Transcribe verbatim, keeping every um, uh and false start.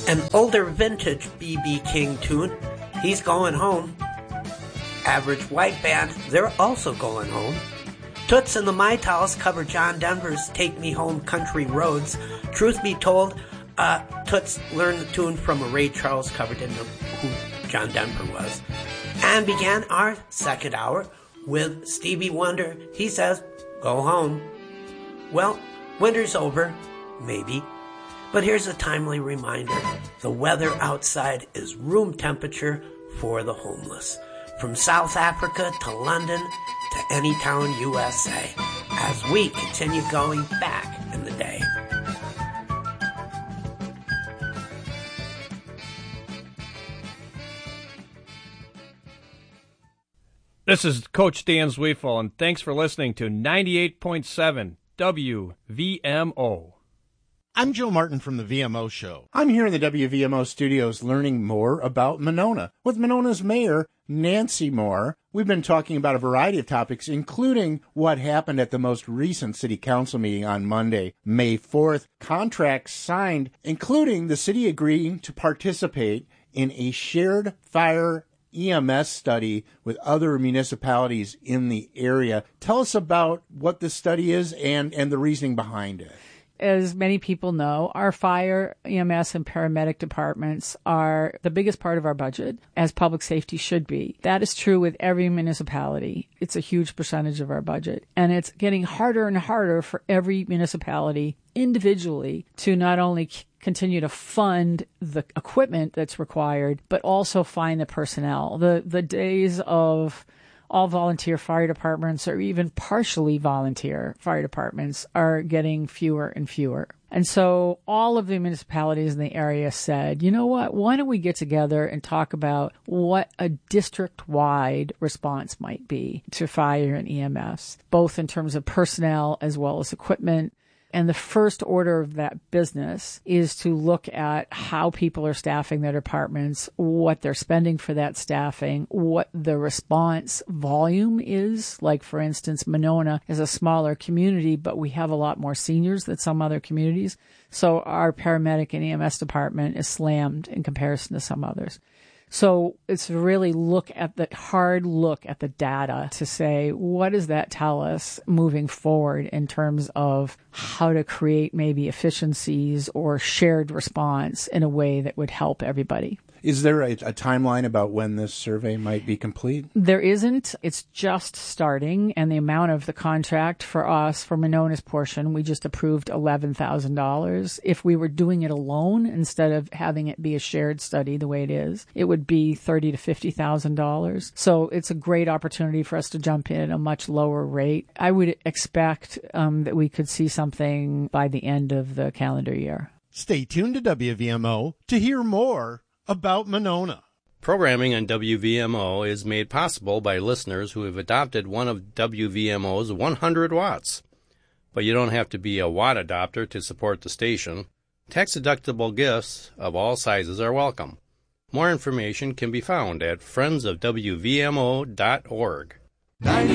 An older vintage B B King tune, He's Going Home. Average White Band, they're also going home. Toots and the Maytals cover John Denver's Take Me Home Country Roads. Truth be told, uh, Toots learned the tune from a Ray Charles cover, didn't know who John Denver was. And began our second hour with Stevie Wonder. He says, go home. Well, winter's over, maybe. But here's a timely reminder. The weather outside is room temperature for the homeless. From South Africa to London to any town U S A, as we continue going back in the day. This is Coach Dan Zweifel, and thanks for listening to ninety-eight point seven W V M O. I'm Joe Martin from the V M O Show. I'm here in the W V M O studios learning more about Monona with Monona's mayor, Nancy Moore. We've been talking about a variety of topics, including what happened at the most recent city council meeting on Monday, May fourth. Contracts signed, including the city agreeing to participate in a shared fire E M S study with other municipalities in the area. Tell us about what this study is and, and the reasoning behind it. As many people know, our fire, E M S, and paramedic departments are the biggest part of our budget, as public safety should be. That is true with every municipality. It's a huge percentage of our budget. And it's getting harder and harder for every municipality individually to not only continue to fund the equipment that's required, but also find the personnel. The, the days of all volunteer fire departments or even partially volunteer fire departments are getting fewer and fewer. And so all of the municipalities in the area said, you know what, why don't we get together and talk about what a district-wide response might be to fire and E M S, both in terms of personnel as well as equipment. And the first order of that business is to look at how people are staffing their departments, what they're spending for that staffing, what the response volume is. Like, for instance, Monona is a smaller community, but we have a lot more seniors than some other communities. So our paramedic and E M S department is slammed in comparison to some others. So it's really look at the hard look at the data to say, what does that tell us moving forward in terms of how to create maybe efficiencies or shared response in a way that would help everybody? Is there a, a timeline about when this survey might be complete? There isn't. It's just starting, and the amount of the contract for us, for Monona's portion, we just approved eleven thousand dollars. If we were doing it alone, instead of having it be a shared study the way it is, it would be thirty thousand to fifty thousand dollars. So it's a great opportunity for us to jump in at a much lower rate. I would expect um, that we could see something by the end of the calendar year. Stay tuned to W V M O to hear more about Monona. Programming on W V M O is made possible by listeners who have adopted one of W V M O's one hundred watts. But you don't have to be a watt adopter to support the station. Tax-deductible gifts of all sizes are welcome. More information can be found at friends of W V M O dot org.